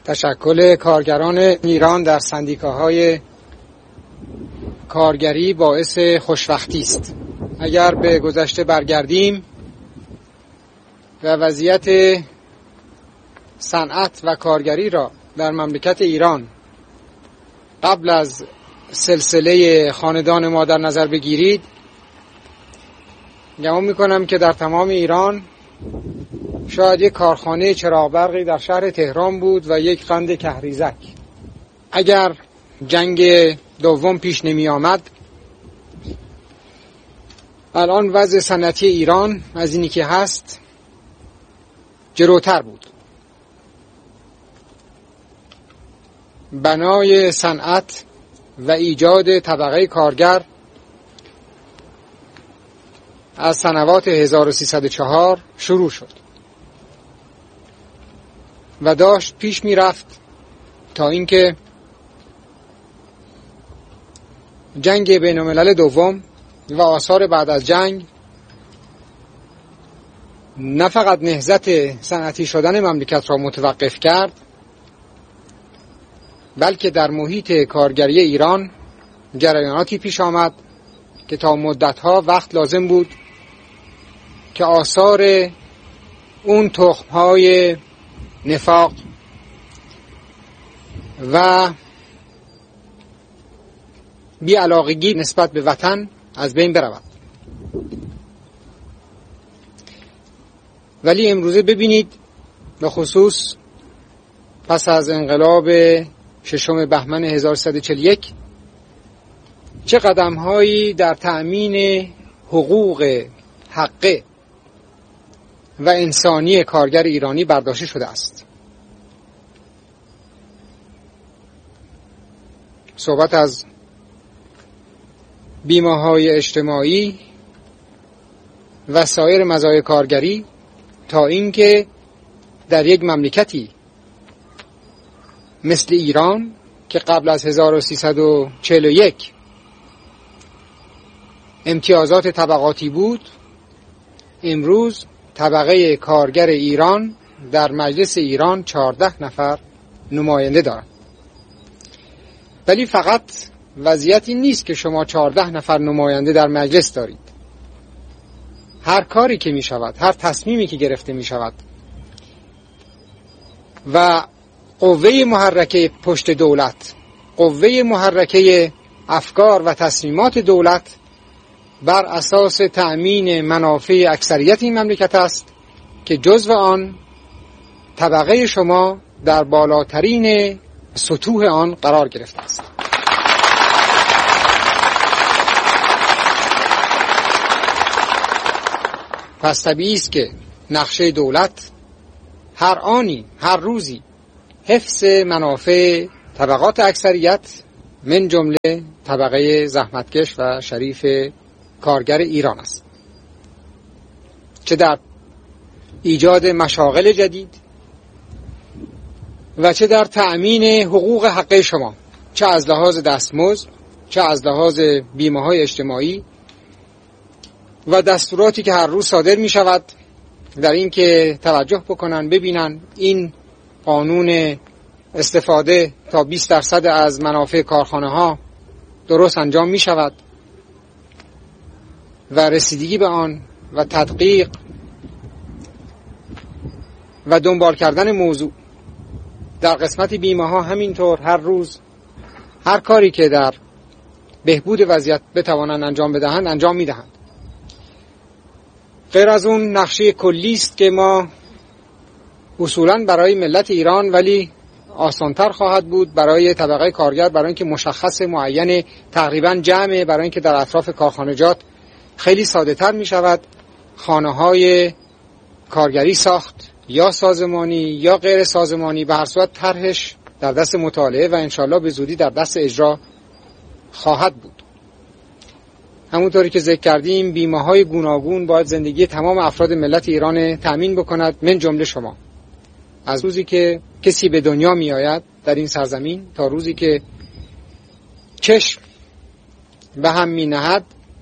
تشکل کارگران ایران در سندیکاهای کارگری باعث خوشبختی است. اگر به گذشته برگردیم و وضعیت صنعت و کارگری را در مملکت ایران قبل از سلسله خاندان ما در نظر بگیرید، گمان میکنم که در تمام ایران شاید یک کارخانه چراغ برقی در شهر تهران بود و یک قند کهریزک. اگر جنگ دوم پیش نمی آمد، الان وضع صنعتی ایران از اینی که هست جلوتر بود. بنای صنعت و ایجاد طبقه کارگر از سنوات 1304 شروع شد و داشت پیش می رفت تا اینکه جنگ بین الملل دوم و آثار بعد از جنگ نه فقط نهضت صنعتی شدن مملکت را متوقف کرد، بلکه در محیط کارگری ایران جریاناتی پیش آمد که تا مدتها وقت لازم بود که آثار اون تخم‌های نفاق و بی‌علاقگی نسبت به وطن از بین برود. ولی امروزه ببینید، به خصوص پس از انقلاب 6 بهمن 1341 چه قدم‌هایی در تأمین حقوق حقه و انسانی کارگر ایرانی برداشته شده است. صحبت از بیمه‌های اجتماعی و سایر مزایای کارگری تا اینکه در یک مملکتی مثل ایران که قبل از 1341 امتیازات طبقاتی بود، امروز طبقه کارگر ایران در مجلس ایران 14 نفر نماینده دارند. ولی فقط وضعیتی نیست که شما 14 نفر نماینده در مجلس دارید. هر کاری که می شود، هر تصمیمی که گرفته می شود و قوه محرکه پشت دولت، قوه محرکه افکار و تصمیمات دولت بر اساس تأمین منافع اکثریت این مملکت است که جزو آن طبقه شما در بالاترین سطوح آن قرار گرفته است. پس طبیعی است که نقشه دولت هر آنی، هر روزی حفظ منافع طبقات اکثریت من جمله طبقه زحمتکش و شریف کارگر ایران است، چه در ایجاد مشاغل جدید و چه در تأمین حقوق حقه شما، چه از لحاظ دستمزد، چه از لحاظ بیمه‌های اجتماعی و دستوراتی که هر روز صادر می شود در این که توجه بکنن، ببینن این قانون استفاده تا 20% از منافع کارخانه ها درست انجام می شود و رسیدگی به آن و تدقیق و دنبال کردن موضوع در قسمت بیمه ها همینطور هر روز هر کاری که در بهبود وضعیت بتوانند انجام بدهند انجام می دهند. غیر از اون نقشه کلی است که ما اصولاً برای ملت ایران ولی آسانتر خواهد بود برای طبقه کارگر، برای اینکه مشخص معین تقریباً جمعه، برای اینکه در اطراف کارخانجات خیلی ساده تر می شود خانه های کارگری ساخت، یا سازمانی یا غیر سازمانی. به هر صورت طرحش در دست مطالعه و انشالله به زودی در دست اجرا خواهد بود. همونطوری که ذکر کردیم، بیمه های گوناگون باید زندگی تمام افراد ملت ایران تأمین بکند، من جمله شما. از روزی که کسی به دنیا می آید در این سرزمین تا روزی که چشم به هم می نهد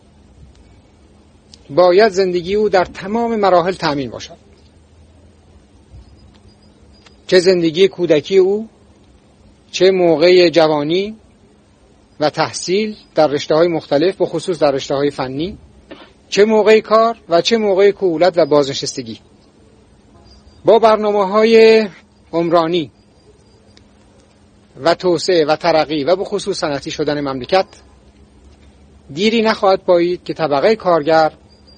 باید زندگی او در تمام مراحل تأمین باشد، چه زندگی کودکی او چه موقع جوانی و تحصیل در رشته‌های مختلف، به خصوص در رشته‌های فنی، چه موقع کار و چه موقع کهولت و بازنشستگی. با برنامه‌های عمرانی و توسعه و ترقی و به خصوص صنعتی شدن مملکت دیری نخواهد پایید که طبقه کارگر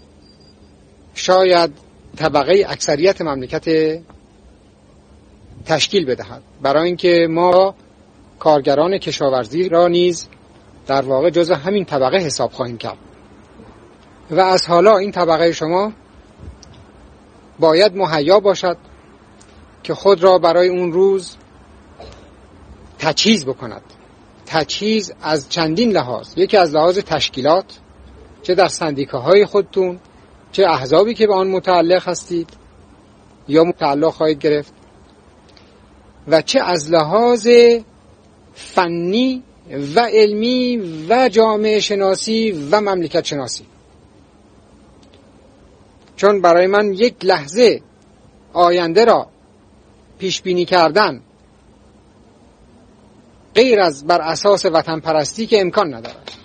شاید طبقه اکثریت مملکت تشکیل بدهد، برای اینکه ما کارگران کشاورزی را نیز در واقع جزء همین طبقه حساب خواهیم کرد و از حالا این طبقه شما باید مهیا باشد که خود را برای اون روز تجهیز بکند. تجهیز از چندین لحاظ. یکی از لحاظ تشکیلات، چه در سندیکاهای خودتون، چه احزابی که به آن متعلق هستید یا متعلق خواهید گرفت، و چه از لحاظ فنی و علمی و جامعه شناسی و مملکت شناسی. چون برای من یک لحظه آینده را پیش بینی کردن غیر از بر اساس وطن پرستی که امکان ندارد.